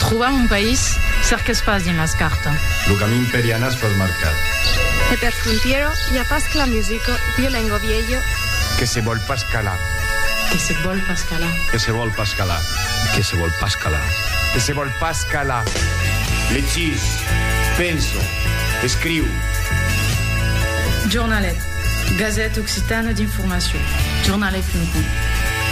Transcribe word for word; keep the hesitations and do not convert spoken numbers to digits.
Trobam un país cert que es pas dins les cartes. El camí imperial es pas marcat. E per frontiero hi ha pas que la musica, violengo viejo. Que se vol pas calar. Que se vol pas calar. Que se vol pas calar. Que se vol pas calar. Que se vol pas calar. Llegís, penso, escriu. Jornalet, Gazette Occitana d'informació. Jornalet punt com.